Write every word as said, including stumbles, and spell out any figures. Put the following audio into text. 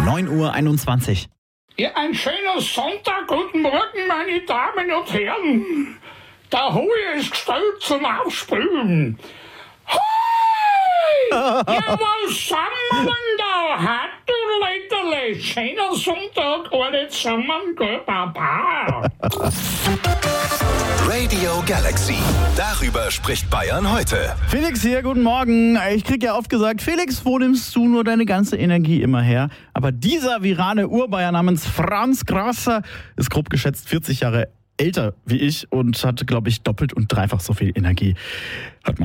neun Uhr einundzwanzig. Ja, ein schöner Sonntag. Guten Morgen, meine Damen und Herren. Der Hohe ist gestellt zum Aufspülen. Hoi! Ja, was sind wir denn da? Hat du Letterle? Schöner Sonntag, alle zusammen, gell, Baba? Radio Galaxy. Darüber spricht Bayern heute. Felix hier, guten Morgen. Ich krieg ja oft gesagt, Felix, wo nimmst du nur deine ganze Energie immer her? Aber dieser virale Urbayer namens Franz Grasser ist grob geschätzt vierzig Jahre älter wie ich und hat, glaube ich, doppelt und dreifach so viel Energie. Hört mal.